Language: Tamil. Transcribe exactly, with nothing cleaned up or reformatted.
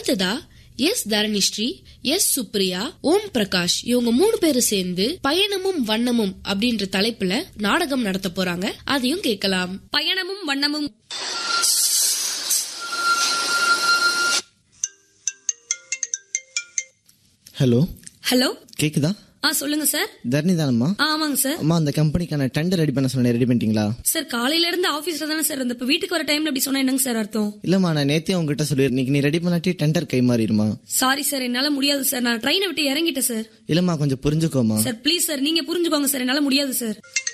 அடுத்ததா எஸ் தரணிஸ்ரீ, எஸ் சுப்ரியா, ஓம் பிரகாஷ் இவங்க மூணு பேரும் சேர்ந்து பயணமும் வண்ணமும் அப்படின்ற தலைப்புல நாடகம் நடத்த போறாங்க. அதையும் கேட்கலாம். பயணமும் வண்ணமும். ஹலோ ஹலோ, கேக்குதா? ஆ சொல்லுங்க சார். தர்ணி தானம்மா? ஆமாங்க சார். அம்மா அந்த கம்பெனிக்கான டெண்டர் ரெடி பண்ண சொன்னேன், ரெடி பண்ணிட்டீங்களா? சார் காலையில இருந்து ஆபீஸ்ல தானே சார் இருந்த, இப்ப வீட்டுக்கு வர டைம்ல அப்படி சொன்னா என்னங்க சார் அர்த்தம்? இல்லம்மா, நான் நேத்தே உங்ககிட்ட சொல்லி இன்னைக்கு நீ ரெடி பண்ணாட்டி டெண்டர் கை மாறிடுமா? சாரி சார், என்னால முடியாது சார். நான் ட்ரெயினை விட்டு இறங்கிட்டேன் சார். இல்லம்மா, கொஞ்சம் புரிஞ்சுக்கோமா சார். ப்ளீஸ் சார், நீங்க புரிஞ்சுக்கோங்க சார், என்னால முடியாது சார்.